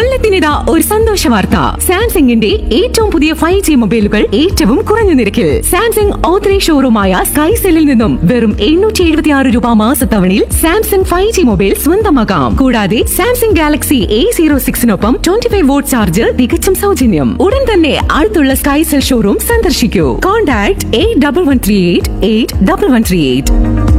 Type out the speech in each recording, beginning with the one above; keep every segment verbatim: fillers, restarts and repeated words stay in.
കൊല്ലത്തിനിതാ ഒരു സന്തോഷ വാർത്ത. സാംസങ്ങിന്റെ ഏറ്റവും പുതിയ ഫൈവ് ജി മൊബൈലുകൾ ഏറ്റവും കുറഞ്ഞ നിരക്കിൽ സാംസങ് ഓത്തറൈസ്ഡ് ഷോറൂമായ സ്കൈസെല്ലിൽ നിന്നും വെറും എണ്ണൂറ്റി എഴുപത്തി ആറ് രൂപ മാസത്തവണയിൽ സാംസങ് ഫൈവ് ജി മൊബൈൽ സ്വന്തമാക്കാം. കൂടാതെ Samsung Galaxy A zero സിക്സിനൊപ്പം twenty five vote charger തികച്ചും സൗജന്യം. ഉടൻ തന്നെ അടുത്തുള്ള സ്കൈസെൽ ഷോറൂം സന്ദർശിക്കൂ. Contact eight double one three eight eight double one three eight.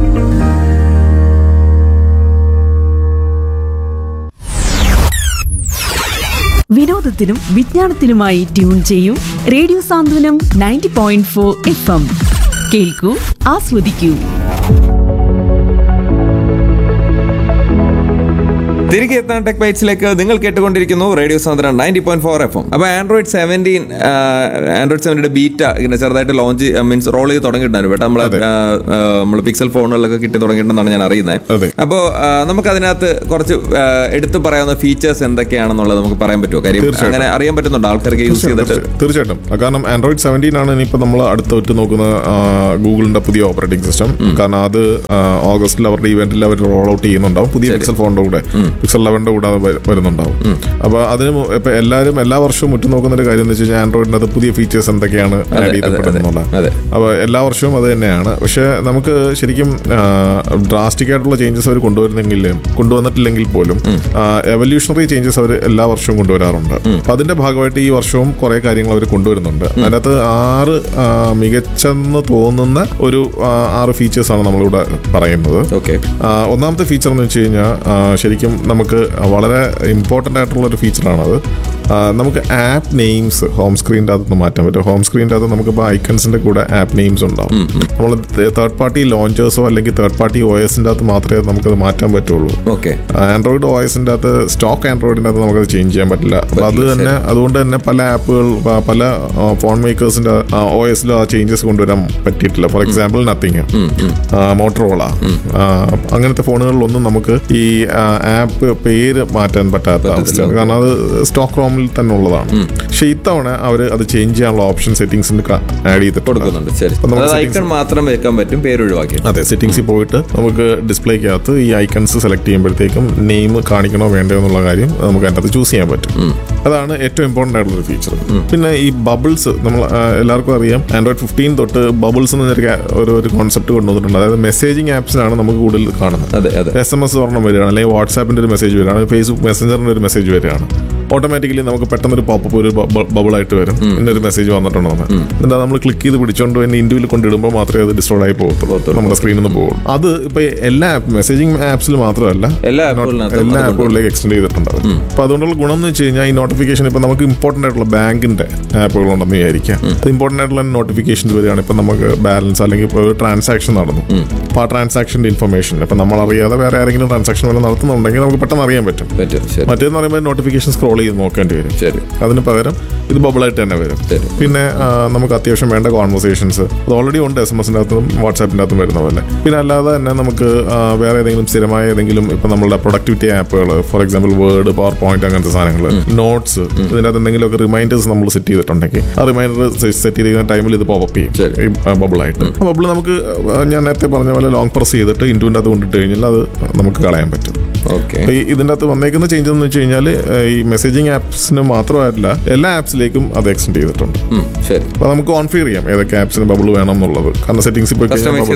വിനോദത്തിനും വിജ്ഞാനത്തിനുമായി tune ചെയ്യൂ റേഡിയോ സാന്ത്വനം ninety point four F M. കേൾക്കൂ, ആസ്വദിക്കൂ. തിരികെ എത്താൻ ടെക് ബൈറ്റ്സിലേക്ക് നിങ്ങൾ കേട്ടുകൊണ്ടിരിക്കുന്നു radio സാന്ദ്രൻ ninety point four F M. അപ്പോൾ ആൻഡ്രോയിഡ് സെവൻറ്റീൻ ആൻഡ്രോയിഡ് സെവൻറ്റീൻ്റെ ബീറ്റ ഇങ്ങനെ ചെറുതായിട്ട് ലോഞ്ച് മീൻസ് റോൾ ചെയ്ത് തുടങ്ങിയിട്ടുണ്ടായിരുന്നു. ബട്ട് നമ്മൾ നമ്മൾ പിക്സൽ ഫോണുകളിലൊക്കെ കിട്ടി തുടങ്ങിയിട്ടുണ്ടെന്നാണ് ഞാൻ അറിയുന്നത്. അപ്പോൾ നമുക്ക് അതിനകത്ത് കുറച്ച് എടുത്തു പറയാവുന്ന ഫീച്ചേഴ്സ് എന്തൊക്കെയാണെന്നുള്ളത് നമുക്ക് പറയാൻ പറ്റുമോ? കാര്യം അങ്ങനെ അറിയാൻ പറ്റുന്നുണ്ട് ആൾക്കാർക്ക് യൂസ് ചെയ്തിട്ട്. തീർച്ചയായിട്ടും. കാരണം ആൻഡ്രോയിഡ് സെവൻറ്റീൻ ആണ് ഇനിയിപ്പോൾ നമ്മൾ അടുത്ത് ഒറ്റ നോക്കുന്ന ഗൂഗിളിന്റെ പുതിയ ഓപ്പറേറ്റിംഗ് സിസ്റ്റം. കാരണം അത് ഓഗസ്റ്റിൽ അവരുടെ ഇവന്റിൽ അവർ റോൾ ഔട്ട് ചെയ്യുന്നുണ്ടാവും. പുതിയ പിക്സൽ ഫോണിന്റെ കൂടെ പിക്സൽ ലെവന്റെ കൂടാതെ വരുന്നുണ്ടാവും. അപ്പോൾ അതിന് ഇപ്പൊ എല്ലാവരും എല്ലാ വർഷവും ഉറ്റുനോക്കുന്ന ഒരു കാര്യം എന്ന് വെച്ച് കഴിഞ്ഞാൽ ആൻഡ്രോയിഡിന്റെ അത് പുതിയ ഫീച്ചേഴ്സ് എന്തൊക്കെയാണ് ആഡ് ചെയ്യപ്പെടുന്നുള്ളത്. അപ്പോൾ എല്ലാ വർഷവും അത് തന്നെയാണ്. പക്ഷെ നമുക്ക് ശരിക്കും ഡ്രാസ്റ്റിക് ആയിട്ടുള്ള ചേഞ്ചസ് അവർ കൊണ്ടുവരുന്നെങ്കിലും കൊണ്ടുവന്നിട്ടില്ലെങ്കിൽ പോലും എവല്യൂഷണറി ചേഞ്ചസ് അവർ എല്ലാ വർഷവും കൊണ്ടുവരാറുണ്ട്. അപ്പൊ അതിന്റെ ഭാഗമായിട്ട് ഈ വർഷവും കുറെ കാര്യങ്ങൾ അവർ കൊണ്ടുവരുന്നുണ്ട്. അതിനകത്ത് ആറ് മികച്ചെന്ന് തോന്നുന്ന ഒരു ആറ് ഫീച്ചേഴ്സ് ആണ് നമ്മളിവിടെ പറയുന്നത്. ഒന്നാമത്തെ ഫീച്ചർ എന്ന് വെച്ച് കഴിഞ്ഞാൽ ശരിക്കും നമുക്ക് വളരെ ഇമ്പോർട്ടൻ്റ് ആയിട്ടുള്ള ഒരു ഫീച്ചറാണത്. നമുക്ക് ആപ്പ് നെയിംസ് ഹോം സ്ക്രീനിൻ്റെ അകത്ത് മാറ്റാൻ പറ്റും. ഹോം സ്ക്രീനിൻ്റെ അകത്ത് നമുക്കിപ്പോൾ ഐക്കൺസിൻ്റെ കൂടെ ആപ്പ് നെയിംസ് ഉണ്ടാവും. നമ്മൾ തേർഡ് പാർട്ടി ലോഞ്ചേഴ്സോ അല്ലെങ്കിൽ തേർഡ് പാർട്ടി ഒ എസിൻ്റെ അകത്ത് മാത്രമേ നമുക്കത് മാറ്റാൻ പറ്റുള്ളൂ. ആൻഡ്രോയിഡ് ഒ എസിൻ്റെ അകത്ത് സ്റ്റോക്ക് ആൻഡ്രോയിഡിൻ്റെ അകത്ത് നമുക്കത് ചേഞ്ച് ചെയ്യാൻ പറ്റില്ല. അപ്പോൾ അത് തന്നെ അതുകൊണ്ട് തന്നെ പല ആപ്പുകൾ പല ഫോൺ മേക്കേഴ്സിൻ്റെ ഒ എസിലും ആ ചേഞ്ചസ് കൊണ്ടുവരാൻ പറ്റിയിട്ടില്ല. ഫോർ എക്സാമ്പിൾ നത്തിങ്, മോട്ടറോള, അങ്ങനത്തെ ഫോണുകളിലൊന്നും നമുക്ക് ഈ ആപ്പ് പേര് മാറ്റാൻ പറ്റാത്ത അവസ്ഥയാണ്. കാരണം അത് സ്റ്റോക്ക് റോമിൽ തന്നെ ഉള്ളതാണ്. പക്ഷെ ഇത്തവണ അവർ അത് ചേഞ്ച് ചെയ്യാനുള്ള ഓപ്ഷൻ സെറ്റിംഗ്സിൽ ആഡ് ചെയ്തിട്ടുണ്ട്. അതെ, സെറ്റിംഗ്സിൽ പോയിട്ട് നമുക്ക് ഡിസ്പ്ലേക്കകത്ത് ഈ ഐക്കൺസ് സെലക്ട് ചെയ്യുമ്പോഴത്തേക്കും നെയിം കാണിക്കണോ വേണ്ടോ എന്നുള്ള കാര്യം നമുക്ക് അതിനകത്ത് ചൂസ് ചെയ്യാൻ പറ്റും. അതാണ് ഏറ്റവും ഇമ്പോർട്ടൻ്റ് ആയിട്ടുള്ള ഫീച്ചർ. പിന്നെ ഈ ബബിൾസ്, നമ്മൾ എല്ലാവർക്കും അറിയാം ആൻഡ്രോയിഡ് ഫിഫ്റ്റീൻ തൊട്ട് ബബിൾസ് എന്നൊരു ഒരു കോൺസെപ്റ്റ് കൊണ്ടുവന്നിട്ടുണ്ട്. അതായത് മെസ്സേജിങ് ആപ്സിനാണ് നമുക്ക് കൂടുതൽ കാണുന്നത്. എസ് എം എസ് ഒരെണ്ണം വരികയാണ്, അല്ലെങ്കിൽ വാട്സാപ്പിന്റെ ഒരു മെസ്സേജ് വരികയാണ്, ഫേസ്ബുക്ക് മെസ്സഞ്ചറിന്റെ ഒരു മെസ്സേജ് വരികയാണ്. ഓട്ടോമാറ്റിക്കലി നമുക്ക് പെട്ടെന്നൊരു പോപ്പപ്പ് ഒരു ബബിളായിട്ട് വരും, ഇന്നൊരു മെസ്സേജ് വന്നിട്ടുണ്ടോ എന്ന്. എന്താ നമ്മൾ ക്ലിക്ക് ചെയ്ത് പിടിച്ചോണ്ട് തന്നെ ഇന്ത്യയിൽ കൊണ്ടിടുമ്പോൾ മാത്രമേ അത് ഡിസ്ട്രോയ് ആയി പോകത്തുള്ളൂ, നമ്മുടെ സ്ക്രീനിൽ നിന്ന് പോകും. അത് ഇപ്പൊ എല്ലാ മെസ്സേജിംഗ് ആപ്സിൽ മാത്രമല്ല എല്ലാ എല്ലാ ആപ്പുകളിലേക്ക് എക്സ്റ്റെൻഡ് ചെയ്തിട്ടുണ്ടാവും. അപ്പൊ അതുകൊണ്ടുള്ള ഗുണം എന്ന് വെച്ച് കഴിഞ്ഞാൽ ഈ നോട്ടിഫിക്കേഷൻ ഇപ്പൊ നമുക്ക് ഇമ്പോർട്ടന്റ് ആയിട്ടുള്ള ബാങ്കിന്റെ ആപ്പുകളുണ്ടെന്ന് വിചാരിക്കാം. ഇമ്പോർട്ടന്റ് ആയിട്ടുള്ള നോട്ടിഫിക്കേഷൻസ് വരികയാണ്. ഇപ്പൊ നമുക്ക് ബാലൻസ് അല്ലെങ്കിൽ ഇപ്പോൾ ഒരു ട്രാൻസാക്ഷൻ നടന്നു, അപ്പൊ ആ ട്രാൻസാക്ഷന്റെ ഇൻഫർമേഷൻ ഇപ്പൊ നമ്മൾ അറിയാതെ വേറെ ആരെങ്കിലും ട്രാൻസാക്ഷൻ വല്ല നടത്തുന്നുണ്ടെങ്കിൽ നമുക്ക് പെട്ടെന്ന് അറിയാൻ പറ്റും. മറ്റേന്ന് പറയുമ്പോൾ നോട്ടിഫിക്കേഷൻ സ്ക്രോൾ ചെയ്ത് നോക്കേണ്ടി വരും. അതിന് പകരം ഇത് ബബിളായിട്ട് തന്നെ വരും. പിന്നെ നമുക്ക് അത്യാവശ്യം വേണ്ട കോൺവെർസേഷൻസ് അത് ഓൾറെഡി ഉണ്ട് എസ് എം എസിൻ്റെ അകത്തും വാട്സാപ്പിൻ്റെ അകത്തും വരുന്ന പോലെ. പിന്നെ അല്ലാതെ തന്നെ നമുക്ക് വേറെ ഏതെങ്കിലും സ്ഥിരമായ ഏതെങ്കിലും ഇപ്പൊ നമ്മളുടെ പ്രൊഡക്ടിവിറ്റി ആപ്പുകൾ, for example word, power point, അങ്ങനത്തെ സാധനങ്ങൾ, നോട്ട്സ്, ഇതിൻ്റെ അകത്ത് എന്തെങ്കിലുമൊക്കെ റിമൈൻഡേഴ്സ് നമ്മൾ സെറ്റ് ചെയ്തിട്ടുണ്ടെങ്കിൽ ആ റിമൈൻഡർ സെറ്റ് ചെയ്തിരിക്കുന്ന ടൈമിൽ ഇത് പോപ്പ് ചെയ്യും ബബിളായിട്ട്. ആ ബബിൾ നമുക്ക് ഞാൻ നേരത്തെ പറഞ്ഞ പോലെ ലോങ് പ്രസ് ചെയ്തിട്ട് ഇൻറ്റുവിൻ്റെ അകത്ത് കൊണ്ടിട്ട് കഴിഞ്ഞാൽ അത് നമുക്ക് കളയാൻ പറ്റും. ഇതിൻ്റെ അകത്ത് വന്നേക്കുന്ന ചേഞ്ച് എന്ന് വെച്ച് കഴിഞ്ഞാൽ ഈ മെസ്സേജിംഗ് ആപ്സിന് മാത്രമല്ല എല്ലാ ആപ്സിലേക്കും അത് എക്സ്റ്റെൻഡ് ചെയ്തിട്ടുണ്ട്. അപ്പൊ നമുക്ക് കോൺഫിഗർ ചെയ്യാം ഏതൊക്കെ ആപ്സിന് ബബിൾ വേണം എന്നുള്ളത്. കാരണം സെറ്റിംഗ്സിൽ പോയി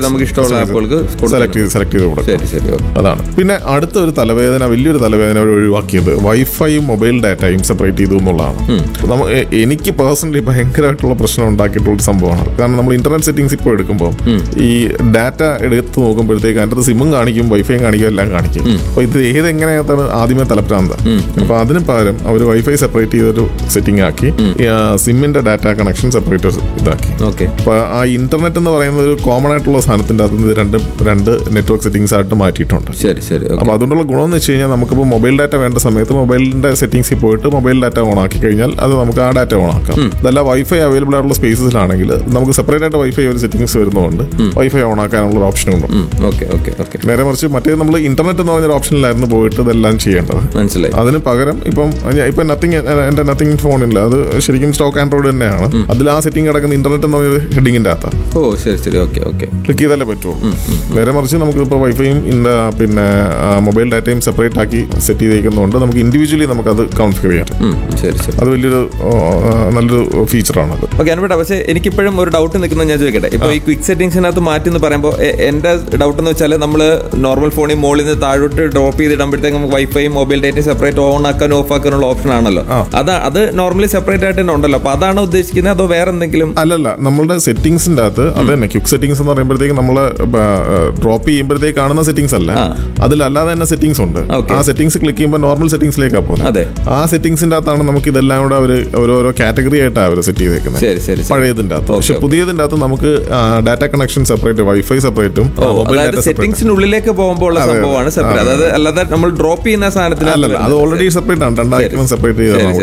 സെലക്ട് ചെയ്ത് സെലക്ട് ചെയ്ത് കൊടുക്കും. അതാണ്. പിന്നെ അടുത്ത ഒരു തലവേദന, വലിയൊരു തലവേദന അവർ ഒഴിവാക്കിയത് വൈഫൈയും മൊബൈൽ ഡാറ്റയും സെപ്പറേറ്റ് ചെയ്തു എന്നുള്ളതാണ്. എനിക്ക് പേഴ്സണലി ഭയങ്കരമായിട്ടുള്ള പ്രശ്നം ഉണ്ടാക്കിയിട്ടുള്ള ഒരു സംഭവമാണ്. കാരണം നമ്മൾ ഇന്റർനെറ്റ് സെറ്റിംഗ്സ് ഇപ്പോൾ എടുക്കുമ്പോൾ ഈ ഡാറ്റ എടുത്ത് നോക്കുമ്പോഴത്തേക്ക് അതിൻ്റെ സിമ്മും കാണിക്കും, വൈഫൈയും കാണിക്കും, എല്ലാം കാണിക്കും. അപ്പൊ ഇത് ഏതെങ്ങനെയാണ് ആദ്യമേ തലപ്രാന്ത. അപ്പൊ അതിന് പകരം അവർ വൈഫൈ സെപ്പറേറ്റ് ചെയ്തൊരു സെറ്റിംഗ് ആക്കി, സിമ്മിന്റെ ഡാറ്റ കണക്ഷൻ സെപ്പറേറ്റ് ഇതാക്കി. അപ്പൊ ആ ഇന്റർനെറ്റ് എന്ന് പറയുന്ന ഒരു കോമൺ ആയിട്ടുള്ള സാധനത്തിന്റെ അകത്ത് രണ്ട് രണ്ട് നെറ്റ്വർക്ക് സെറ്റിംഗ്സ് ആയിട്ട് മാറ്റിയിട്ടുണ്ട്. അപ്പൊ അതുകൊണ്ടുള്ള ഗുണം എന്ന് വെച്ച് കഴിഞ്ഞാൽ നമുക്കിപ്പോൾ മൊബൈൽ ഡാറ്റ വേണ്ട സമയത്ത് മൊബൈലിന്റെ സെറ്റിംഗ്സിൽ പോയിട്ട് മൊബൈൽ ഡാറ്റ ഓൺ ആക്കി കഴിഞ്ഞാൽ അത് നമുക്ക് ആ ഡാറ്റ ഓൺ ആക്കാം. അതല്ല വൈഫൈ അവൈലബിൾ ആയിട്ടുള്ള സ്പേസസിലാണെങ്കിൽ നമുക്ക് സെപ്പറേറ്റ് ആയിട്ട് വൈഫൈ ഒരു സെറ്റിംഗ്സ് വരുന്നതുകൊണ്ട് വൈഫൈ ഓൺ ആക്കാനുള്ള ഓപ്ഷൻ ഉണ്ട്. നേരെ മറിച്ച് മറ്റേ നമ്മൾ ഇന്റർനെറ്റ് എന്ന് പറഞ്ഞൊരു ഓപ്ഷനിലായിരുന്നു ആയിരുന്നു പോയിട്ട് ഇതെല്ലാം ചെയ്യേണ്ടത്. മനസ്സിലായി. അതിന് പകരം ഇപ്പം ഞാൻ- ഇപ്പൊ നത്തിങ് എന്റെ നത്തിങ് ഫോണില്ല, അത് ശരിക്കും സ്റ്റോക്ക് ആൻഡ്രോയിഡ് തന്നെയാണ്. അതിൽ ആ സെറ്റിംഗ് കിടക്കുന്ന ഇന്റർനെറ്റ് എന്ന് പറയുന്നത് ഹെഡിങ്ങിന്റെ അകത്താണ്. ഓ ശരി ശരി, ഓക്കെ ഓക്കെ. ക്ലിക്ക് ചെയ്താലേ പറ്റുള്ളൂ. നേരെ മറിച്ച് നമുക്ക് ഇപ്പോൾ വൈഫൈയും ഇന്ന പിന്നെ മൊബൈൽ ഡാറ്റയും സെപ്പറേറ്റ് ആക്കി സെറ്റ് ചെയ്തേക്കുന്നതുകൊണ്ട് നമുക്ക് ഇൻഡിവിജ്വലി നമുക്കത് കോൺഫിഗർ ചെയ്യാം. ഉം, ശരി ശരി. അത് വലിയൊരു ആ, നല്ലൊരു ഫീച്ചറാണ് അത്. ഓക്കെ അനുപേട്ട, പക്ഷേ എനിക്കിപ്പോഴും ഒരു ഡൗട്ട് നിൽക്കുന്നത് ഞാൻ ചോദിക്കട്ടെ. ഇപ്പോൾ ഈ ക്വിക്ക് സെറ്റിംഗ്സിനകത്ത് മാറ്റി എന്ന് പറയുമ്പോൾ എ- എന്റെ ഡൗട്ട് എന്ന് വെച്ചാൽ നമ്മൾ നോർമൽ ഫോണിൽ മുകളിൽ നിന്ന് താഴോട്ട് ഡ്രോപ്പ് ചെയ്തിടുമ്പോഴത്തേക്ക് നമുക്ക് വൈഫൈയും മൊബൈൽ ഡേറ്റയും സെപ്പറേറ്റ് ഓൺ ആക്കാനും ഓഫ് ആക്കാനുള്ള ഓപ്ഷൻ ആണല്ലോ. അത് അത് നോർമലി സെപ്പറേറ്റ് ആയിട്ട് തന്നെ ഉണ്ടല്ലോ. അപ്പൊ അതാണ് ഉദ്ദേശിക്കുന്നത് അതോ വേറെ എന്തെങ്കിലും? അല്ലല്ല, നമ്മളുടെ സെറ്റിംഗ്സിന്റെ അകത്ത് അത് തന്നെ ക്വിക്ക് സെറ്റിംഗ്സ് എന്ന് പറയുമ്പോഴത്തേക്ക് നമ്മൾ ഡ്രോപ്പ് ചെയ്യുമ്പോഴത്തേക്ക് കാണുന്ന സെറ്റിംഗ്സ് അല്ല, അതിലല്ലാതെ തന്നെ സെറ്റിംഗ്സ് ഉണ്ട്. Okay. ആ സെറ്റിംഗ്സ് ക്ലിക്ക് ചെയ്യുമ്പോൾ നോർമൽ സെറ്റിംഗ്സിലേക്കാണ് പോകുന്നത്. അതെ. ആ സെറ്റിംഗ്സിന്റെ അകത്താണ് നമുക്ക് ഇതെല്ലാം കൂടെ അവർ ഓരോരോ കാറ്റഗറി ആയിട്ടാണ് അവർ സെറ്റ് ചെയ്തേക്കുന്നത് ശരി ശരി ശരി. പഴയതിന്റെ അകത്ത്. പക്ഷെ Okay. പുതിയതിന്റെ അകത്ത് നമുക്ക് ഡാറ്റ കണക്ഷൻ സെപ്പറേറ്റ്, വൈഫൈ സെപ്പറേറ്റും ഓ, അതായത് സെറ്റിംഗ്സിനുള്ളിലേക്ക് പോകുമ്പോൾ ഉള്ള സംഭവമാണ് സെപ്പറേറ്റ്. അതായത് അല്ലാതെ നമ്മൾ ഡ്രോപ്പ് ചെയ്യുന്ന സാധനത്തിന് അല്ലല്ല, അത് ഓൾറെഡി സെപ്പറേറ്റ് ആണ്. രണ്ടായിരം സെപ്പറേറ്റ് ചെയ്താണ്.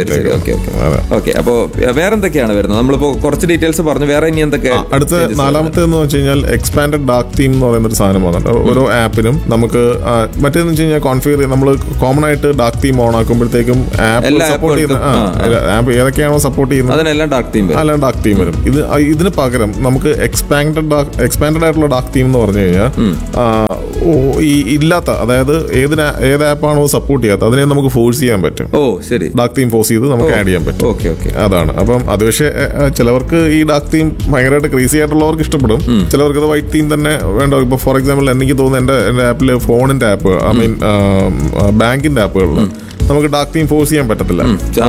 ഓക്കെ. അപ്പോ വേറെ എന്തൊക്കെയാണ് വരുന്നത്? നമ്മളിപ്പോ കുറച്ച് ഡീറ്റെയിൽസ് പറഞ്ഞു, വേറെ ഇനി എന്തൊക്കെ? അടുത്ത നാലാമത്തെ എന്ന് വെച്ച് കഴിഞ്ഞാൽ എക്സ്പാൻഡഡ് ഡാർക്ക് തീം എന്ന് പറയുന്ന ഒരു സാധനം വന്നിട്ടുണ്ട്. ഓരോ ആപ്പിനും നമുക്ക് ആ, മറ്റേന്ന് വെച്ച് കഴിഞ്ഞാൽ കോൺഫിഗർ നമ്മൾ കോമൺ ആയിട്ട് ഡാർക്ക് തീം ഓൺ ആക്കുമ്പോഴത്തേക്കും ആപ്പ് എല്ലാ സപ്പോർട്ട് ചെയ്യുന്ന ആപ്പ് ഏതൊക്കെയാണോ സപ്പോർട്ട് ചെയ്യുന്നത് അതിനെല്ലാം ഡാർക്ക് തീം അല്ല ഡാർക്ക് തീം വരും. ഇത് ഇതിന് പകരം നമുക്ക് എക്സ്പാൻഡഡ് എക്സ്പാൻഡഡ് ആയിട്ടുള്ള ഡാർക്ക് തീം എന്ന് പറഞ്ഞു കഴിഞ്ഞാൽ ആ, ഓ, ഈ ഇല്ലാത്ത, അതായത് ഏതിന് ഏത് ആപ്പാണോ സപ്പോർട്ട് ചെയ്യാത്ത അതിനെ നമുക്ക് ഫോഴ്സ് ചെയ്യാൻ പറ്റും. ഓ ശരി. ഡാർക്ക് തീം ഫോഴ്സ് ചെയ്ത് നമുക്ക് ആഡ് ചെയ്യാൻ പറ്റും. Okay okay. അതാണ്. അപ്പം അത് പക്ഷേ ചിലവർക്ക് ഈ ഡാർക്ക് തീം ഭയങ്കരമായിട്ട് ക്രേസി ആയിട്ടുള്ളവർക്ക് ഇഷ്ടപ്പെടും. ചിലവർക്ക് അത് വൈറ്റ് തീം തന്നെ വേണ്ട. ഇപ്പൊ ഫോർ എക്സാമ്പിൾ എനിക്ക് തോന്നുന്നു എന്റെ എന്റെ ആപ്പില് ഫോണിന്റെ ആപ്പ്, ഐ മീൻ ബാങ്കിന്റെ ആപ്പുകളിൽ നമുക്ക് ഡാർക്ക് തീം ഫോഴ്സ് ചെയ്യാൻ പറ്റത്തില്ല.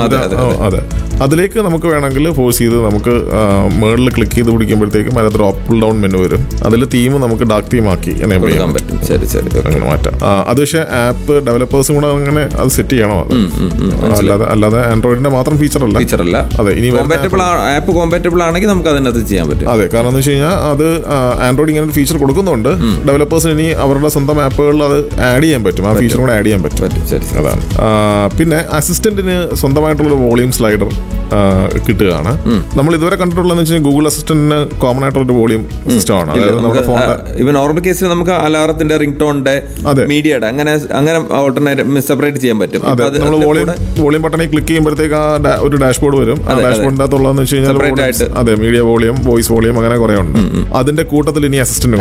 അതെ, അതിലേക്ക് നമുക്ക് വേണമെങ്കിൽ ഫോഴ്സ് ചെയ്ത് നമുക്ക് മേളിൽ ക്ലിക്ക് ചെയ്ത് പിടിക്കുമ്പോഴത്തേക്കും അതിനകത്ത് ഡ്രോപ്പ് പുൾ ഡൗൺ മെനു വരും. അതിൽ തീം നമുക്ക് ഡാർക്ക് തീം ആക്കി എനേബിൾ ചെയ്യാൻ പറ്റും. ശരി ശരി, അങ്ങനെ മാറ്റാം. അത് പക്ഷേ ആപ്പ് ഡെവലപ്പേഴ്സും കൂടെ അങ്ങനെ അത് സെറ്റ് ചെയ്യണോ? അല്ലാതെ അല്ലാതെ ആൻഡ്രോയിഡിന്റെ മാത്രം ഫീച്ചർ അല്ല. ഫീച്ചർ അല്ല. അതെ, ഇനി കോമ്പാറ്റബിൾ ആപ്പ് കോമ്പാറ്റബിൾ ആണെങ്കിൽ നമുക്ക് അതിനകത്ത് ചെയ്യാൻ പറ്റും. അതെ, കാരണം എന്ന് വെച്ച് കഴിഞ്ഞാൽ അത് ആൻഡ്രോയിഡ് ഇങ്ങനെ ഒരു ഫീച്ചർ കൊടുക്കുന്നുണ്ട്. ഡെവലപ്പേഴ്സിന് ഇനി അവരുടെ സ്വന്തം ആപ്പുകളിൽ അത് ആഡ് ചെയ്യാൻ പറ്റും. ആ ഫീച്ചർ കൂടെ ആഡ് ചെയ്യാൻ പറ്റും. അതാണ്. പിന്നെ അസിസ്റ്റന്റിന് സ്വന്തമായിട്ടുള്ള വോളിയം സ്ലൈഡർ കിട്ടുകയാണ്. നമ്മൾ ഇതുവരെ കണ്ടിട്ടുള്ളതെന്ന് വെച്ചാൽ ഗൂഗിൾ അസിസ്റ്റന്റിന് കോമൺ ആയിട്ടുള്ള ഒരു വോളിയം സിസ്റ്റം ആണ്. അതായത് നമ്മുടെ ഫോണിന്റെ ഇവൻ നോർമൽ കേസിൽ നമുക്ക് അലാറത്തിന്റെ റിംഗ് ടോണിന്റെ മീഡിയയുടെ അങ്ങനെ അങ്ങനെ ഓൾട്ടർനേറ്റ് സെപ്പറേറ്റ് ചെയ്യാൻ പറ്റും. അതെ, നമ്മൾ വോളിയം വോളിയം ബട്ടണിൽ ക്ലിക്ക് ചെയ്യുമ്പോഴത്തേക്ക് ആ ഒരു ഡാഷ്ബോർഡ് വരും. ആ ഡാഷ്ബോർഡിന്റെ അകത്തുള്ളതെന്ന് വെച്ച് കഴിഞ്ഞാൽ അതെ മീഡിയ വോളിയം, വോയിസ് വോളിയം, അങ്ങനെ കുറെ ഉണ്ട്. അതിന്റെ കൂട്ടത്തിൽ ഇനി അസിസ്റ്റന്റ്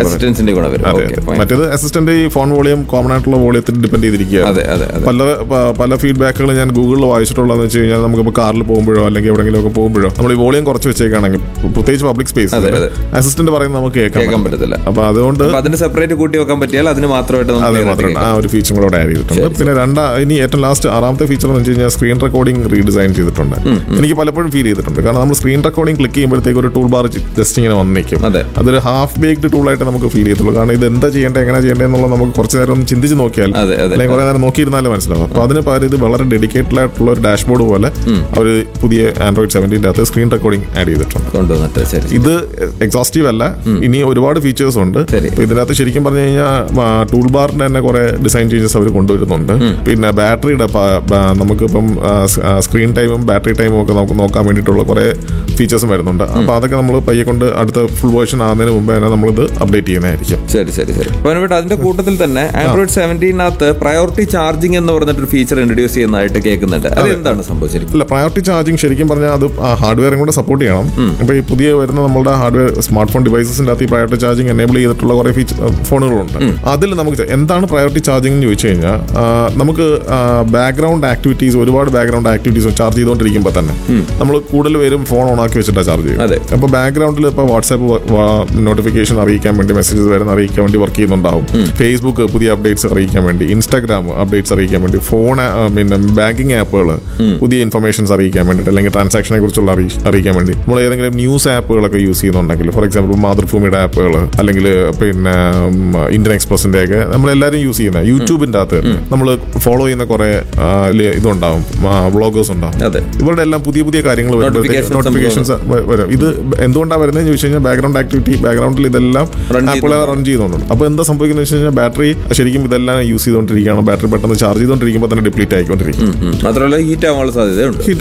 മറ്റേത് അസിസ്റ്റന്റ് ഈ ഫോൺ വോളിയം കോമൺ ആയിട്ടുള്ള വോളിയത്തിൽ ഡിപെൻഡ് ചെയ്തിരിക്കുകയാണ്. പല പല ഫീഡ്ബാക്കുകൾ ഞാൻ ഗൂഗിളിൽ വായിച്ചിട്ടുള്ളതെന്ന് വെച്ച് കഴിഞ്ഞാൽ നമുക്കിപ്പോൾ കാറിൽ പോകുമ്പോഴോ അല്ലെങ്കിൽ എവിടെയെങ്കിലും ഒക്കെ പോകുമ്പോഴോ നമ്മൾ ഈ വോളിയം കുറച്ച് വെച്ചേക്കാണെങ്കിൽ പ്രത്യേകിച്ച് പബ്ലിക് സ്പേസ് അസിസ്റ്റന്റ് പറയുന്നത് നമുക്ക് കേൾക്കാൻ പറ്റത്തില്ല. അപ്പൊ അതുകൊണ്ട് അതിന് സെപ്പറേറ്റ് കൂട്ടി വെക്കാൻ പറ്റിയാൽ അതിന് മാത്രമായിട്ട് ആ ഒരു ഫീച്ചർ കൂടെ ആഡ് ചെയ്തിട്ടുണ്ട്. പിന്നെ രണ്ടാ ഇനി ഏറ്റവും ലാസ്റ്റ് ആറാമത്തെ ഫീച്ചർ എന്ന് വെച്ച് കഴിഞ്ഞാൽ സ്ക്രീൻ റെക്കോർഡിംഗ് റീഡിസൈൻ ചെയ്തിട്ടുണ്ട്. എനിക്ക് പലപ്പോഴും ഫീൽ ചെയ്തിട്ടുണ്ട്. കാരണം നമ്മൾ സ്ക്രീൻ റെക്കോർഡിംഗ് ക്ലിക്ക് ചെയ്യുമ്പോഴത്തേക്ക് ഒരു ടൂൾ ബാർ ജസ്റ്റ് ഇങ്ങനെ വന്നിരിക്കും. അതൊരു ഹാഫ് ബേക്ഡ് ടൂളായിട്ട് നമുക്ക് ഫീൽ ചെയ്യത്തുള്ളൂ. കാരണം ഇത് എന്താ ചെയ്യേണ്ടത്, എങ്ങനെ ചെയ്യേണ്ടത് എന്നുള്ളത് നമുക്ക് കുറച്ച് നേരം ഒന്ന് ചിന്തിച്ച് നോക്കിയാൽ അല്ലെങ്കിൽ കുറെ നേരം നോക്കിയിരുന്നാലും മനസ്സിലാവും. അപ്പൊ അതിന് പകരം ഇത് വളരെ ഡെഡിക്കേറ്റഡ് ആയിട്ടുള്ള ഒരു ഡാഷ്ബോർഡ് പോലെ അവർ പുതിയ ആൻഡ്രോയിഡ് സെവൻറ്റീൻ്റെ അകത്ത് സ്ക്രീൻ റെക്കോർഡിംഗ് ആഡ് ചെയ്തിട്ടുണ്ട്. ഇത് എക്സോസ്റ്റീവ് അല്ല, ഇനി ഒരുപാട് ഫീച്ചേഴ്സ് ഉണ്ട്. ഇതിനകത്ത് ശരിക്കും പറഞ്ഞു കഴിഞ്ഞാൽ ടൂൾ ബാറിന്റെ തന്നെ കുറെ ഡിസൈൻ ചേഞ്ചസ് അവർ കൊണ്ടുവരുന്നുണ്ട്. പിന്നെ ബാറ്ററിയുടെ നമുക്കിപ്പം സ്ക്രീൻ ടൈമും ബാറ്ററി ടൈമും ഒക്കെ നമുക്ക് നോക്കാൻ വേണ്ടിയിട്ടുള്ള കുറെ ഫീച്ചേഴ്സും വരുന്നുണ്ട്. അപ്പൊ അതൊക്കെ നമ്മൾ പയ്യെ കൊണ്ട് അടുത്ത ഫുൾ വേർഷൻ ആകുന്നതിന് മുമ്പ് തന്നെ നമ്മളിത് അപ്ഡേറ്റ് ചെയ്യുന്നതായിരിക്കും. ശരി ശരി ശരി. അതിന്റെ കൂട്ടത്തിൽ തന്നെ ആൻഡ്രോയിഡ് സെവൻറ്റീനകത്ത് പ്രയോറിറ്റി ചാർജിംഗ് എന്ന് പറഞ്ഞിട്ട് ഒരു ഫീച്ചർ ഇൻട്രൊഡ്യൂസ് ചെയ്യുന്നതായിട്ട് കേൾക്കുന്നുണ്ട്. അത് എന്താണ് സംഭവിച്ചിരിക്കുന്നത്? അല്ല, പ്രയോറിറ്റി ചാർജിംഗ് ശരിക്കും പറഞ്ഞാൽ അത് ഹാർഡ്വെയറും കൂടെ സപ്പോർട്ട് ചെയ്യണം. ഇപ്പൊ ഈ പുതിയ വരുന്ന നമ്മുടെ ഹാർഡ്വെയർ സ്മാർട്ട് ഫോൺ ഡിവൈസസിന്റെ അകത്ത് ഈ പ്രയോറിറ്റി ചാർജിംഗ് എനേബിൾ ചെയ്തിട്ടുള്ള കുറെ ഫീച്ചർ ഫോണുകളുണ്ട്. അതിൽ നമുക്ക് എന്താണ് പ്രയോറിറ്റി ചാർജിംഗ് എന്ന് ചോദിച്ചു കഴിഞ്ഞാൽ നമുക്ക് ബാക്ക്ഗ്രൗണ്ട് ആക്ടിവിറ്റീസ്, ഒരുപാട് ബാക്ക്ഗ്രൗണ്ട് ആക്ടിവിറ്റീസ് ചാർജ് ചെയ്തുകൊണ്ടിരിക്കുമ്പോൾ തന്നെ നമ്മൾ കൂടുതൽ പേരും ഫോൺ ഓൺ ആക്കി വെച്ചിട്ടാണ് ചാർജ് ചെയ്യുന്നത്. അപ്പോൾ ബാക്ക്ഗ്രൗണ്ടിൽ ഇപ്പോൾ വാട്സാപ്പ് നോട്ടിഫിക്കേഷൻ അറിയിക്കാൻ വേണ്ടി, മെസ്സേജസ് വരുന്ന അറിയിക്കാൻ വേണ്ടി വർക്ക് ചെയ്യുന്നുണ്ടാവും. ഫേസ്ബുക്ക് പുതിയ അപ്ഡേറ്റ്സ് അറിയിക്കാൻ വേണ്ടി, ഇൻസ്റ്റാഗ്രാം അപ്ഡേറ്റ്സ് അറിയിക്കാൻ വേണ്ടി, ഫോൺ പിന്നെ ബാങ്കിങ് ആപ്പുകൾ പുതിയ ഇൻഫർമേഷൻസ് അറിയിക്കാൻ വേണ്ടിയിട്ട് അല്ലെങ്കിൽ ട്രാൻസാക്ഷനെ കുറിച്ചുള്ള അറിയിക്കാൻ വേണ്ടി നമ്മൾ ഏതെങ്കിലും ന്യൂസ് ആപ്പുകളൊക്കെ യൂസ് ചെയ്യുന്നുണ്ടെങ്കിൽ, ഫോർ എക്സാമ്പിൾ മാതൃഭൂമിയുടെ ആപ്പുകൾ അല്ലെങ്കിൽ പിന്നെ ഇന്ത്യൻ എക്സ്പ്രസിന്റെ ഒക്കെ നമ്മളെല്ലാവരും യൂസ് ചെയ്യുന്ന യൂട്യൂബിന്റെ അകത്ത് നമ്മൾ ഫോളോ ചെയ്യുന്ന കുറെ ഇതുണ്ടാവും, വ്ളോഗേഴ്സ് ഉണ്ടാവും. ഇവരുടെ എല്ലാം പുതിയ പുതിയ കാര്യങ്ങൾ നോട്ടിഫിക്കേഷൻസ് വരും. ഇത് എന്തുകൊണ്ടാണ് വരുന്നതെന്ന് ചോദിച്ചു കഴിഞ്ഞാൽ ബാക്ക്ഗ്രൗണ്ട് ആക്ടിവിറ്റി, ബാക്ക്ഗ്രൗണ്ടിൽ ഇതെല്ലാം ആപ്പുകൾ റൺ ചെയ്യുന്നുണ്ട്. അപ്പോൾ എന്താ സംഭവിക്കുന്നത് വെച്ച് കഴിഞ്ഞാൽ ബാറ്ററി ശരിക്കും ഇതെല്ലാം യൂസ് ചെയ്തുകൊണ്ടിരിക്കുകയാണ്. ബാറ്ററി പെട്ടെന്ന് ചാർജ് ചെയ്തുകൊണ്ടിരിക്കുമ്പോൾ തന്നെ ഡിപ്ലീറ്റ് ആയിക്കൊണ്ടിരിക്കും. മാത്രമല്ല ഹീറ്റ് ആവാനുള്ള സാധ്യതയുണ്ട്. ഹീറ്റ് ആവാനുള്ള ചാൻസ്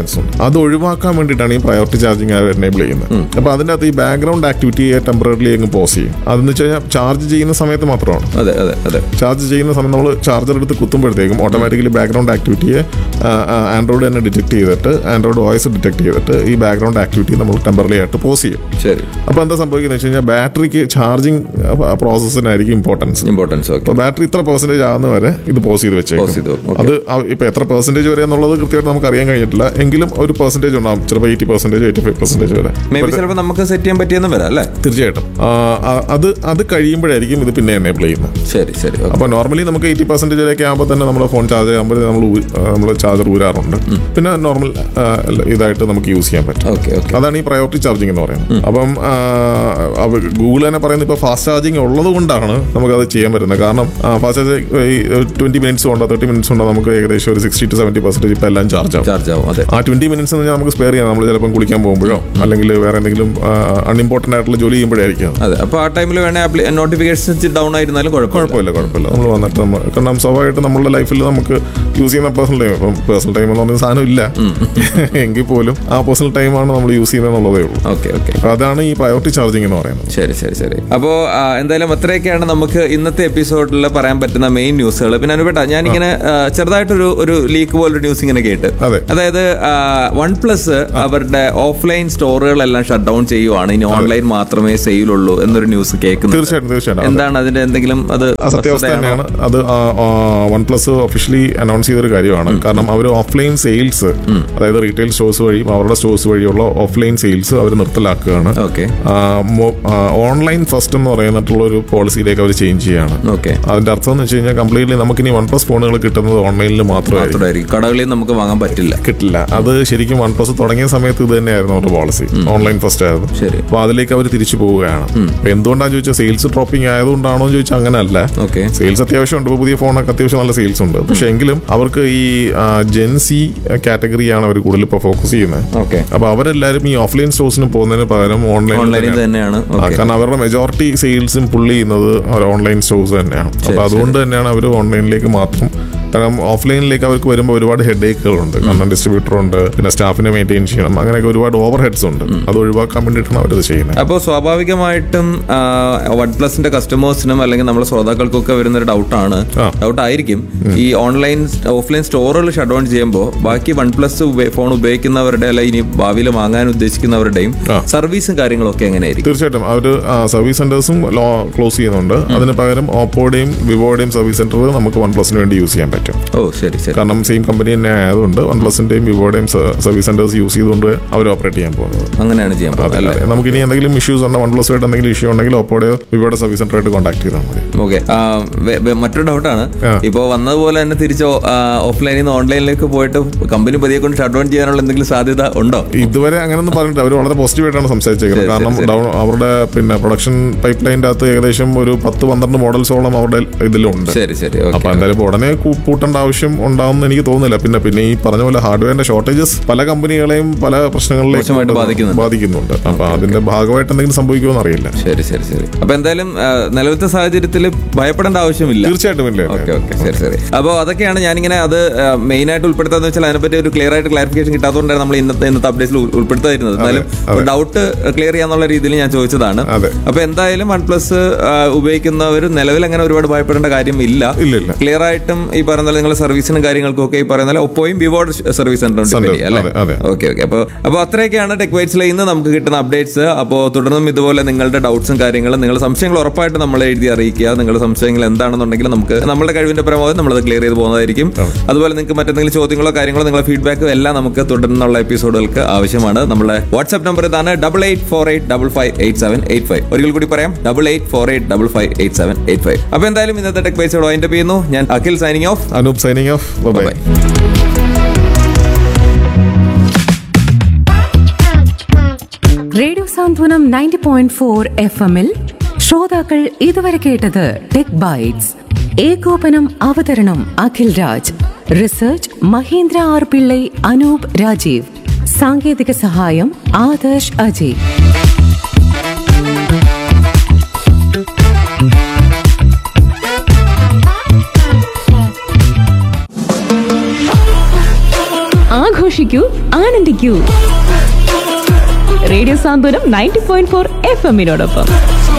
ചാൻസ് ഉണ്ട്. അത് ഒഴിവാക്കാൻ വേണ്ടിയിട്ടാണ് ഈ പ്രയോറിറ്റി ചാർജിങ് എനേബിൾ ചെയ്യുന്നത്. അപ്പൊ അതിന്റെ അകത്ത് ഈ ബാക്ക്ഗ്രൗണ്ട് ആക്ടിവിറ്റിയെ ടെമ്പററിലി അങ്ങ് പോസ് ചെയ്യും. അതെന്ന് വെച്ച് കഴിഞ്ഞാൽ ചാർജ് ചെയ്യുന്ന സമയത്ത് മാത്രമാണ്. അതെ അതെ അതെ ചാർജ് ചെയ്യുന്ന സമയത്ത് നമ്മൾ ചാർജർ എടുത്ത് കുത്തുമ്പോഴത്തേക്കും ഓട്ടോമാറ്റിക്കലി ബാക്ക്ഗ്രൗണ്ട് ആക്ടിവിറ്റിയെ ആൻഡ്രോയിഡ് തന്നെ ഡിറ്റക്ട് ചെയ്തിട്ട് ആൻഡ്രോയിഡ് വോയിസ് ഡിറ്റക്ട് ചെയ്തിട്ട് ഈ ബാക്ക്ഗ്രൗണ്ട് ആക്ടിവിറ്റി നമ്മൾ ടെമ്പററി ആയിട്ട് പോസ് ചെയ്യും. ശരി. അപ്പോൾ എന്താ സംഭവിക്കുന്നത് വെച്ച് കഴിഞ്ഞാൽ ബാറ്ററിക്ക് ചാർജിങ് പ്രോസസ്സിനായിരിക്കും ഇമ്പോർട്ടൻസ്. ഇമ്പോർട്ടൻസ് അപ്പോൾ ബാറ്ററി ഇത്ര പെർസെന്റേജ് ആകുന്ന വരെ ഇത് പോസ് ചെയ്ത് വെച്ചേക്കും. അത് ഇപ്പൊ എത്ര പെർസെന്റേജ് വരെ എന്നുള്ളത് കൃത്യമായിട്ട് നമുക്ക് അറിയാൻ കഴിഞ്ഞിട്ടില്ല. എങ്കിലും ഒരു പെർസെന്റേജ് ഉണ്ടാവും. ചിലപ്പോൾ eighty percentage eighty five percentage വരെ ചിലപ്പോൾ നമുക്ക് സെറ്റ് ചെയ്യാൻ പറ്റിയെന്ന് വരാം അല്ലേ? തീർച്ചയായിട്ടും. അത് അത് കഴിയുമ്പോഴായിരിക്കും ഇത് പിന്നെ എനേബിൾ ചെയ്യുന്നത്. ശരി ശരി. അപ്പോൾ നോർമലി നമുക്ക് എയ്റ്റി പെർസെന്റേജിലേക്ക് ആകുമ്പോൾ തന്നെ നമ്മുടെ ഫോൺ ചാർജ് ആകുമ്പോൾ നമ്മൾ നമ്മൾ ചാർജർ ഊരാറുണ്ട്. പിന്നെ നോർമൽ ഇതായിട്ട് നമുക്ക് യൂസ് ചെയ്യാൻ പറ്റും. Okay okay. അതാണ് ഈ പ്രയോറിറ്റി ചാർജിങ് എന്ന് പറയുന്നത്. അപ്പം ഗൂഗിൾ തന്നെ പറയുന്നത് ഇപ്പോൾ ഫാസ്റ്റ് ചാർജിങ് ഉള്ളത് കൊണ്ടാണ് നമുക്കത് ചെയ്യാൻ പറ്റുന്നത്. കാരണം ഫാസ്റ്റ് ചാർജ് ഈ ട്വന്റി മിനിറ്റ്സ് കൊണ്ടോ തേർട്ടി മിനിറ്റ്സ് കൊണ്ടോ നമുക്ക് ഏകദേശം ഒരു സിക്സ്റ്റി ടു സെവന്റി പെർസെന്റേജ് ഇപ്പം എല്ലാം ചാർജ് ആവും. ചാർജ് ആവും. അതെ. ആ ട്വന്റി മിനിറ്റ്സ് എന്ന് പറഞ്ഞാൽ നമുക്ക് സ്പെയർ ചെയ്യാം. നമ്മൾ ചിലപ്പം കുളിക്കാൻ പോകുമ്പോഴോ അല്ലെങ്കിൽ വേറെ എന്തെങ്കിലും അൺഇമ്പോർട്ടന്റ് ആയിട്ടുള്ള ജോലി ചെയ്യുമ്പോഴായിരിക്കും. അതെ. അപ്പോൾ ആ ടൈമിൽ വേണേൽ നോട്ടിഫിക്കേഷൻസ് ഡൗൺ ആയിരുന്നാലും കുഴപ്പമില്ല കുഴപ്പമില്ല നമ്മൾ വന്നിട്ട് നമ്മൾ കാരണം സ്വാഭാവികമായിട്ട് നമ്മളുടെ ലൈഫിൽ നമുക്ക് യൂസ് ചെയ്യുന്ന പേഴ്സണൽ ടൈം ഇപ്പം പേഴ്സണൽ ടൈം എന്ന് പറഞ്ഞ സാധനം ഇല്ല എങ്കിൽ പോലും ആ പേഴ്സണൽ ടൈമാണ് നമ്മൾ യൂസ് ചെയ്യുന്നത് എന്നുള്ളതേ ഉള്ളൂ. Okay okay. അതാണ് ഈ പ്രയോറിറ്റി ചാർജിങ് എന്ന് പറയുന്നത്. ശരി ശരി ശരി. അപ്പോൾ എന്തായാലും അത്രയൊക്കെയാണ് നമുക്ക് ഇന്നത്തെ എപ്പിസോഡിൽ പറയാൻ പറ്റുന്ന മെയിൻ ന്യൂസുകൾ. പിന്നെ അനുപേട്ട ഞാനിങ്ങനെ ചെറുതായിട്ടൊരു ഒരു ലീക്ക് പോലൊരു ന്യൂസ് ഇങ്ങനെ കേട്ട്, അതായത് വൺ പ്ലസ് അവരുടെ ഓഫ്ലൈൻ സ്റ്റോറുകളെല്ലാം ഷട്ട് ഡൗൺ ചെയ്യുവാണ്, ഇനി ഓൺലൈൻ മാത്രമേ സെയിലുള്ളൂ എന്നൊരു ന്യൂസ് കേൾക്കുന്നു. തീർച്ചയായിട്ടും തീർച്ചയായിട്ടും. എന്താണ് അതിന്റെ എന്തെങ്കിലും അത് സത്യാവസ്ഥ തന്നെയാണ്. അത് വൺ പ്ലസ് ഒഫീഷ്യലി അനൗൺസ് ചെയ്തൊരു കാര്യമാണ്. കാരണം അവർ ഓഫ്ലൈൻ സെയിൽസ്, അതായത് റീറ്റെയിൽ സ്റ്റോഴ്സ് വഴി അവരുടെ സ്റ്റോഴ്സ് വഴിയുള്ള ഓഫ്ലൈൻ സെയിൽസ് അവർ നിർത്തലാക്കുകയാണ്. ഓൺലൈൻ ഫസ്റ്റ് എന്ന് പറയുന്നിട്ടുള്ള ഒരു പോളിസിയിലേക്ക് അവർ ചേഞ്ച് ചെയ്യാണ്. അതിന്റെ അർത്ഥം എന്ന് വെച്ച് കഴിഞ്ഞാൽ കംപ്ലീറ്റ്ലി നമുക്കിനി വൺ പ്ലസ് ഫോണുകൾ കിട്ടുന്നത് ഓൺലൈനിൽ മാത്രമായിരിക്കും. കടകളിൽ നമുക്ക് വാങ്ങാൻ പറ്റില്ല കിട്ടില്ല. അത് ശരിക്കും വൺ പ്ലസ് തുടങ്ങിയ സമയത്ത് ഇത് തന്നെയായിരുന്നു അവരുടെ പോളിസി. ഓൺലൈൻ ഫസ്റ്റ് ആയിരുന്നു. അപ്പൊ അതിലേക്ക് അവർ തിരിച്ചു പോവുകയാണ്. എന്തുകൊണ്ടാന്ന് ചോദിച്ചാൽ സെയിൽസ് ഡ്രോപ്പിംഗ് ആയതുകൊണ്ടാണോ എന്ന് ചോദിച്ചാൽ അങ്ങനെയല്ല. സെയിൽസ് അത്യാവശ്യം ഉണ്ട്. പുതിയ ഫോണൊക്കെ അത്യാവശ്യം നല്ല സെയിൽസ് ഉണ്ട്. പക്ഷെ എങ്കിലും അവർക്ക് ഈ ജെൻസി കാറ്റഗറിയാണ് അവർ കൂടുതൽ ഇപ്പൊ ഫോക്കസ് ചെയ്യുന്നത്. അപ്പൊ അവരെല്ലാരും ഈ ഓഫ്ലൈൻ സ്റ്റോഴ്സിന് പോകുന്നതിന് പകരം ഓൺലൈൻ തന്നെയാണ്. കാരണം അവരുടെ മെജോറിറ്റി സെയിൽസും പുള്ള് ചെയ്യുന്നത് ഓൺലൈൻ സ്റ്റോഴ്സ് തന്നെയാണ്. അപ്പൊ അതുകൊണ്ട് തന്നെയാണ് അവർ ഓൺലൈനിലേക്ക് മാത്രം. കാരണം ഓഫ്ലൈനിലേക്ക് അവർക്ക് വരുമ്പോൾ ഒരുപാട് ഹെഡ് ഏക്കുകളുണ്ട്. കാരണം ഡിസ്ട്രിബ്യൂട്ടർ ഉണ്ട്, പിന്നെ സ്റ്റാഫിനെ മെയിൻറ്റെയിൻ ചെയ്യണം, അങ്ങനെയൊക്കെ ഒരുപാട് ഓവർ ഹെഡ്സ് ഉണ്ട്. അത് ഒഴിവാക്കാൻ വേണ്ടിയിട്ടാണ് അവരത് ചെയ്യുന്നത്. അപ്പോൾ സ്വാഭാവികമായിട്ടും വൺ പ്ലസിന്റെ കസ്റ്റമേഴ്സിനും അല്ലെങ്കിൽ നമ്മുടെ ശ്രോതാക്കൾക്കൊക്കെ വരുന്നൊരു ഡൗട്ടാണ് ഡൗട്ട് ആയിരിക്കും ഈ ഓൺലൈൻ ഓഫ്ലൈൻ സ്റ്റോറുകൾ ഷട്ട് ഡൗൺ ചെയ്യുമ്പോൾ ബാക്കി വൺ പ്ലസ് ഫോൺ ഉപയോഗിക്കുന്നവരുടെ അല്ലെങ്കിൽ ഇനി ഭാവിയിൽ വാങ്ങാൻ ഉദ്ദേശിക്കുന്നവരുടെയും സർവീസും കാര്യങ്ങളൊക്കെ എങ്ങനെയായിരിക്കും? തീർച്ചയായിട്ടും അവർ സർവീസ് സെന്റേഴ്സും ക്ലോസ് ചെയ്യുന്നുണ്ട്. അതിന് പകരം ഓപ്പോയുടെയും വിവോയുടെയും സർവീസ് സെന്റർ നമുക്ക് വൺ പ്ലസിന് വേണ്ടി യൂസ് ചെയ്യാൻ പറ്റും. ഓ ശരി ശരി. കാരണം സെയിം കമ്പനി തന്നെ ആയതുകൊണ്ട് വൺ പ്ലസിന്റെയും വിവോയുടെയും സർവീസ് സെന്റേഴ്സ് യൂസ് ചെയ്തുകൊണ്ട് അവർ ഓപ്പറേറ്റ് ചെയ്യാൻ പോകുന്നത്. അങ്ങനെയാണ് ചെയ്യാൻ പോകുന്നത്. നമുക്ക് ഇനി എന്തെങ്കിലും ഇഷ്യൂസ് ഉണ്ടോ വൺ പ്ലസ് ആയിട്ട് എന്തെങ്കിലും ഇഷ്യൂ ഉണ്ടെങ്കിൽ ഓപ്പോയുടെയോ വിവോയുടെ സർവീസ് സെന്റർ ആയിട്ട് കോൺടാക്ട് ചെയ്താൽ മതി. ഓക്കെ. മറ്റൊരു ഡൗട്ടാണ്, ഇപ്പോൾ വന്നതുപോലെ തന്നെ തിരിച്ച് ഓഫ്ലൈനിൽ നിന്ന് ഓൺലൈനിലേക്ക് പോയിട്ട് കമ്പനി പതിയെ കൊണ്ട് ഷട്ട് ഡൗൺ ചെയ്യാനുള്ള എന്തെങ്കിലും സാധ്യത ഉണ്ടോ? ഇതുവരെ അങ്ങനെയൊന്നും പറഞ്ഞിട്ട് അവർ വളരെ പോസിറ്റീവ് ആയിട്ടാണ് സംസാരിച്ചേക്കുന്നത്. കാരണം ഡൗൺ അവരുടെ പിന്നെ പ്രൊഡക്ഷൻ പൈപ്പ് ലൈൻ്റെ അകത്ത് ഏകദേശം ഒരു പത്ത് പന്ത്രണ്ട് മോഡൽസോളം അവരുടെ ഇതിലുണ്ട്. ശരി ശരി. അപ്പൊ എന്തായാലും ഉടനെ കൂട്ടേണ്ട ആവശ്യം ഉണ്ടാവുമെന്ന് എനിക്ക് തോന്നുന്നില്ല. പിന്നെ പിന്നെ ഈ പറഞ്ഞ പോലെ ഹാർഡ്വെയറിന്റെ ഷോർട്ടേജസ് പല കമ്പനികളെയും പല പ്രശ്നങ്ങളിലേക്ക് ബാധിക്കുന്നുണ്ട്. അപ്പൊ അതിന്റെ ഭാഗമായിട്ട് എന്തെങ്കിലും സംഭവിക്കുമെന്ന് അറിയില്ല. ശരി ശരി ശരി. അപ്പൊ എന്തായാലും നിലവിലത്തെ സാഹചര്യത്തിൽ ഭയപ്പെടേണ്ട ആവശ്യമില്ല. തീർച്ചയായിട്ടും ഇല്ല. Okay okay. ശരി ശരി. അപ്പോൾ അതൊക്കെയാണ് ഞാനിങ്ങനെ അത് മെയിൻ ആയിട്ട് ഉൾപ്പെടുത്താന്ന് വെച്ചാൽ അതിനെപ്പറ്റി ഒരു ക്ലിയർ ആയിട്ട് ക്ലാരിഫിക്കേഷൻ കിട്ടാത്തതുകൊണ്ടാണ് നമ്മൾ ഇന്നത്തെ ഇന്നത്തെ അപ്ഡേറ്റ്സിൽ ഉൾപ്പെടുത്തായിരുന്നത്. എന്നാലും ഡൗട്ട് ക്ലിയർ ചെയ്യാന്നുള്ള രീതിയിൽ ഞാൻ ചോദിച്ചതാണ്. അപ്പൊ എന്തായാലും വൺ പ്ലസ് ഉപയോഗിക്കുന്നവർ നിലവിൽ അങ്ങനെ ഒരുപാട് ഭയപ്പെടേണ്ട കാര്യം ഇല്ല. ക്ലിയർ ആയിട്ടും ഈ പറയുന്ന നിങ്ങളുടെ സർവീസിനും കാര്യങ്ങൾക്കും ഒക്കെ ഈ പറയുന്ന ഒപ്പോയും വിവോയുടെ സർവീസ് സെന്റർ ഉണ്ട് അല്ലേ? Okay okay. അപ്പോൾ അപ്പോൾ അത്രയൊക്കെയാണ് ടെക് ബൈറ്റ്സിലെ ഇന്ന് നമുക്ക് കിട്ടുന്ന അപ്ഡേറ്റ്സ്. അപ്പോൾ തുടർന്നും ഇതുപോലെ നിങ്ങളുടെ ഡൗട്ട്സും കാര്യങ്ങളും നിങ്ങളുടെ സംശയങ്ങൾ ഉറപ്പായിട്ട് നമ്മളെ എഴുതി അറിയിക്കുക. നിങ്ങളുടെ സംശയങ്ങൾ എന്താണെന്നുണ്ടെങ്കിൽ നമുക്ക് നമ്മുടെ കഴിവിന്റെ പരമാവധി നമ്മളത് ക്ലിയർ ചെയ്ത് പോകുന്നതായിരിക്കും. അതുപോലെ നിങ്ങൾക്ക് മറ്റെന്തെങ്കിലും ചോദ്യങ്ങളോ കാര്യങ്ങളോ നിങ്ങളുടെ ഫീഡ്ബാക്കും എല്ലാം നമുക്ക് തുടർന്നുള്ള എപ്പിസോഡുകൾക്ക് ആവശ്യമാണ്. നമ്മുടെ വാട്സ്ആപ്പ് നമ്പർ ഇതാണ് double eight four eight double five eight seven eight five. ഒരിക്കൽ കൂടി പറയാം, double eight four eight double five eight seven eight five. അപ്പോൾ എന്തായാലും ഇന്നത്തെ ടെക് ബൈറ്റ്സ് വൈൻഡപ്പ് ചെയ്യുന്നു. ഞാൻ Akhil signing off. Anoop signing off. By. Radio Santhwanam ninety point four F എമ്മിൽ ശ്രോതാക്കൾ ഇതുവരെ കേട്ടത് ടെക് ബൈറ്റ്സ്. ഏകോപനം അവതരണം അഖിൽ രാജ്. Research Mahendra R Pillai, Anoop Rajeev. സാങ്കേതിക സഹായം ആദർശ് അജയ്. ആഘോഷിക്കൂ, ആനന്ദിക്കൂ. റേഡിയോ സാന്ത്വനം നയൻറ്റി പോയിന്റ് ഫോർ എഫ് എമ്മിനോടൊപ്പം.